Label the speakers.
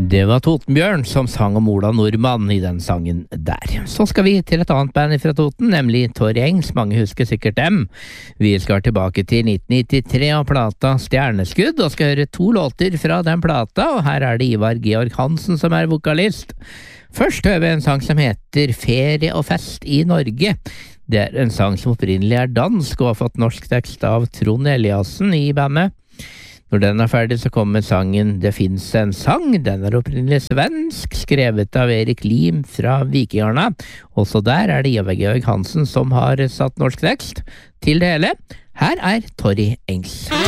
Speaker 1: Det var Totenbjørn som sang om Ola Nordmann i den sangen der. Så skal vi til et annet band fra Toten, nemlig Torry Engs. Mange husker sikkert dem. Vi skal tilbake til 1993 og plata Stjerneskudd, og skal høre 2 låter fra den plata, og her er det Ivar Georg Hansen som er vokalist. Først hører vi en sang som heter Ferie og fest i Norge. Det er en sang som opprinnelig er dansk og har fått norsk tekst av Trond Eliassen i bandet. Når den er ferdig, så kommer sangen Det finnes en sang. Den er opprinnelig svensk, skrevet av Erik Lim fra Vikingarna. Også der er det Ivar Georg Hansen som har satt norsk tekst til det hele. Her er Torry Engs.